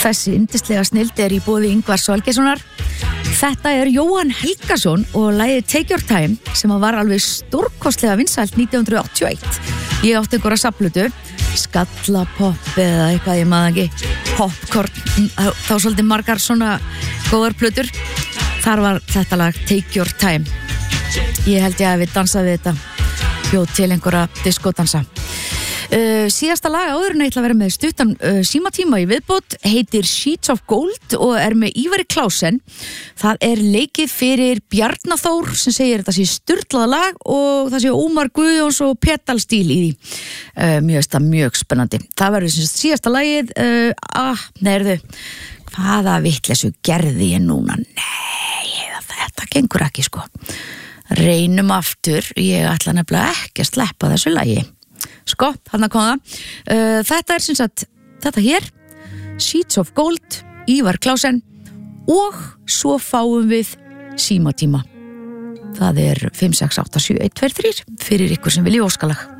Þessi yndislega snilld í boði Ingvars Valgeirssonar. Þetta Jóhann Helgason og lagið Take Your Time sem var alveg stórkostlega vinsælt 1981. Ég átti einhverja safnplötu, Skallapopp eða eitthvað, ég maður ekki, Popcorn, þá svolítið margar svona góðar plötur. Þar var þetta lag Take Your Time. Ég held ég að við dansaði við þetta, bjóð til einhverja diskodansa. Síðasta lag áður en ég ætla að vera með stuttan símatíma í viðbót heitir Sheets of Gold og með Ívari Klausen. Það leikið fyrir Bjarna Þór sem segir þetta sé sturlað lag og það sé Ómar Guðjóns og pedalstíl í því. Mjög spennandi. Það verður síðasta lagið. Neyrðu, hvaða vitleysu gerði ég núna? Nei, þetta gengur ekki sko. Reynum aftur, ég ætla nefnilega ekki að sleppa þessu lagi. Sko, þarna kom það. Þetta sem sagt, þetta hér, Sheets of Gold, Ívar Klausen og svo fáum við símatíma. Það 5687123 fyrir ykkur sem vilji óskalag.